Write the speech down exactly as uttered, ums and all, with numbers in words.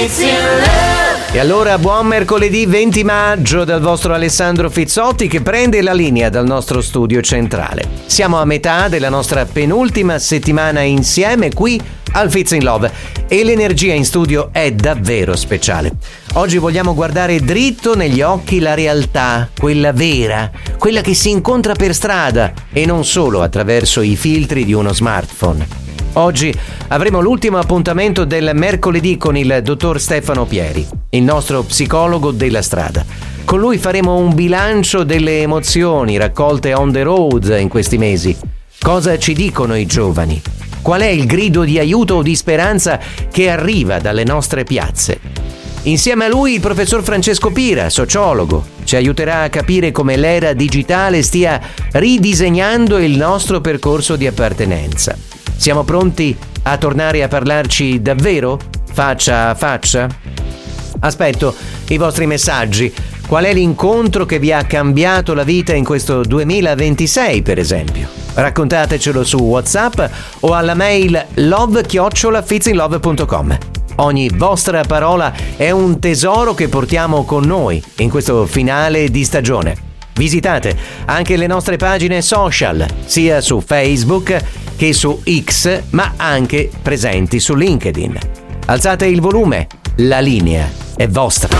Fits in Love. E allora buon mercoledì venti maggio dal vostro Alessandro Fizzotti, che prende la linea dal nostro studio centrale. Siamo a metà della nostra penultima settimana insieme qui al Fits in Love e l'energia in studio è davvero speciale. Oggi vogliamo guardare dritto negli occhi la realtà, quella vera, quella che si incontra per strada e non solo attraverso i filtri di uno smartphone. Oggi avremo l'ultimo appuntamento del mercoledì con il dottor Stefano Pieri, il nostro psicologo della strada. Con lui faremo un bilancio delle emozioni raccolte on the road in questi mesi. Cosa ci dicono i giovani? Qual è il grido di aiuto o di speranza che arriva dalle nostre piazze? Insieme a lui il professor Francesco Pira, sociologo, ci aiuterà a capire come l'era digitale stia ridisegnando il nostro percorso di appartenenza. Siamo pronti a tornare a parlarci davvero? Faccia a faccia? Aspetto i vostri messaggi. Qual è l'incontro che vi ha cambiato la vita in questo duemilaventisei, per esempio? Raccontatecelo su WhatsApp o alla mail love chiocciola fitsinlove punto com. Ogni vostra parola è un tesoro che portiamo con noi in questo finale di stagione. Visitate anche le nostre pagine social, sia su Facebook che su X, ma anche presenti su LinkedIn. Alzate il volume, la linea è vostra.